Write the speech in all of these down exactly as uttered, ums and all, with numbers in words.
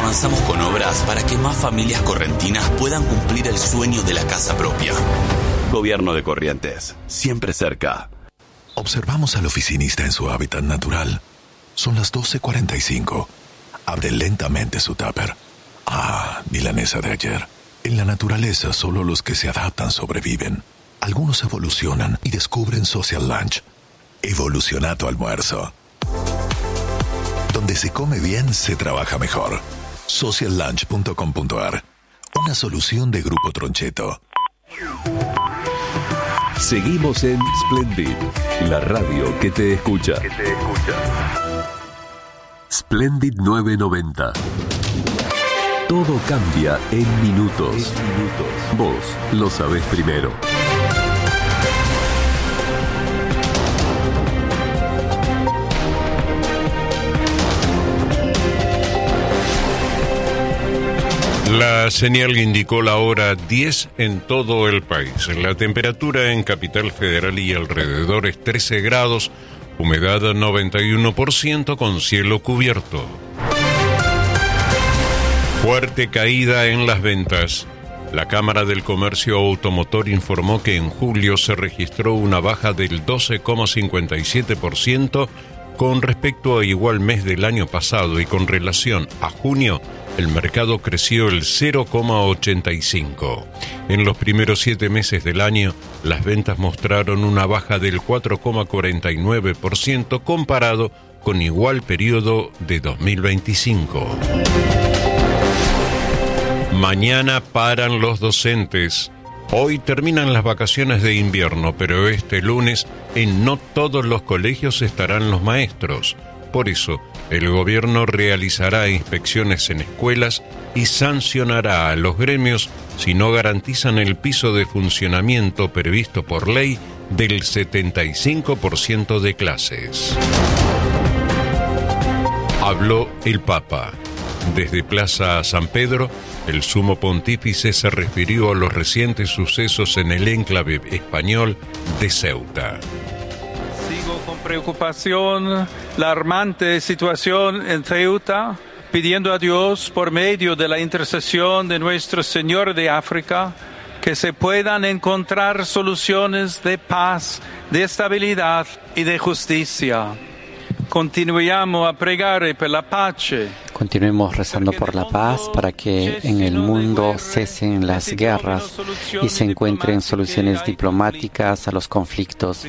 avanzamos con obras para que más familias correntinas puedan cumplir el sueño de la casa propia. Gobierno de Corrientes, siempre cerca. Observamos al oficinista en su hábitat natural. Son las doce cuarenta y cinco. Abre lentamente su tupper. Ah, milanesa de ayer. En la naturaleza solo los que se adaptan sobreviven. Algunos evolucionan y descubren Social Lunch. Evoluciona tu almuerzo. Donde se come bien, se trabaja mejor. social lunch punto com punto a r. Una solución de Grupo Troncheto. Seguimos en Splendid, la radio que te escucha. Que te escucha. Splendid novecientos noventa. Todo cambia en minutos. En minutos. Vos lo sabés primero. La señal indicó la hora diez en todo el país. La temperatura en Capital Federal y alrededor es trece grados, humedad noventa y uno por ciento con cielo cubierto. Fuerte caída en las ventas. La Cámara del Comercio Automotor informó que en julio se registró una baja del doce coma cincuenta y siete por ciento con respecto a igual mes del año pasado, y con relación a junio, el mercado creció el cero coma ochenta y cinco por ciento. En los primeros siete meses del año, las ventas mostraron una baja del cuatro coma cuarenta y nueve por ciento comparado con igual periodo de dos mil veinticinco. Mañana paran los docentes. Hoy terminan las vacaciones de invierno, pero este lunes en no todos los colegios estarán los maestros. Por eso, el gobierno realizará inspecciones en escuelas y sancionará a los gremios si no garantizan el piso de funcionamiento previsto por ley del setenta y cinco por ciento de clases. Habló el Papa. Desde Plaza San Pedro, el sumo pontífice se refirió a los recientes sucesos en el enclave español de Ceuta. Sigo con preocupación la alarmante situación en Ceuta, pidiendo a Dios, por medio de la intercesión de Nuestro Señor de África, que se puedan encontrar soluciones de paz, de estabilidad y de justicia. Continuiamo a pregare per la pace. Continuemos rezando por la paz para que en el mundo cesen las guerras y se encuentren soluciones diplomáticas a los conflictos.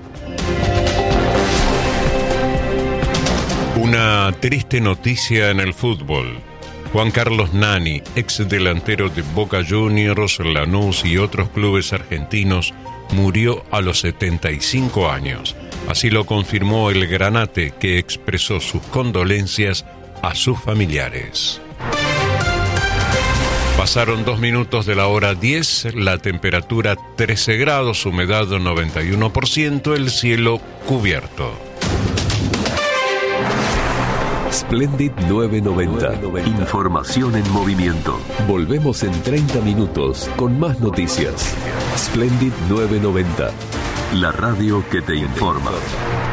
Una triste noticia en el fútbol. Juan Carlos Nani, ex delantero de Boca Juniors, Lanús y otros clubes argentinos, murió a los setenta y cinco años. Así lo confirmó el Granate, que expresó sus condolencias a sus familiares. Pasaron dos minutos de la hora diez, la temperatura trece grados, humedad noventa y uno por ciento, el cielo cubierto. Splendid novecientos noventa. Información en movimiento. Volvemos en treinta minutos con más noticias. Splendid novecientos noventa. La radio que te informa.